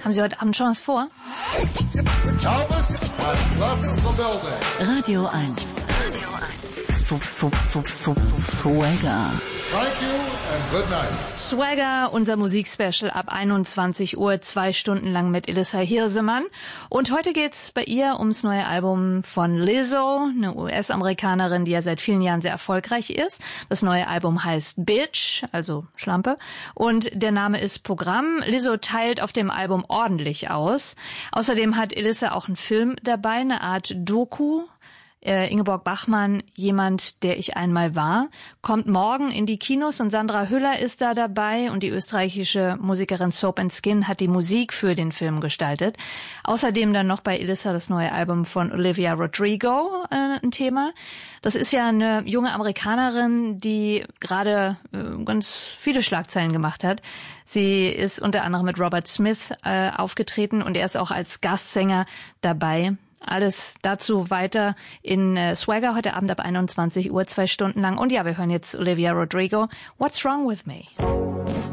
Haben Sie heute Abend schon was vor? Elvis has left the building. Radio 1. Swagger. Thank you and good night. Swagger, unser Musikspecial ab 21 Uhr, 2 Stunden lang mit Elissa Hirsemann. Und heute geht's bei ihr ums neue Album von Lizzo, eine US-Amerikanerin, die ja seit vielen Jahren sehr erfolgreich ist. Das neue Album heißt Bitch, also Schlampe. Und der Name ist Programm. Lizzo teilt auf dem Album ordentlich aus. Außerdem hat Elissa auch einen Film dabei, eine Art Doku. Ingeborg Bachmann, jemand, der ich einmal war, kommt morgen in die Kinos und Sandra Hüller ist da dabei und die österreichische Musikerin Soap & Skin hat die Musik für den Film gestaltet. Außerdem dann noch bei Elissa das neue Album von Olivia Rodrigo ein Thema. Das ist ja eine junge Amerikanerin, die gerade ganz viele Schlagzeilen gemacht hat. Sie ist unter anderem mit Robert Smith aufgetreten und er ist auch als Gastsänger dabei. Alles dazu weiter in Swagger heute Abend ab 21 Uhr, 2 Stunden lang. Und ja, wir hören jetzt Olivia Rodrigo. What's Wrong With Me?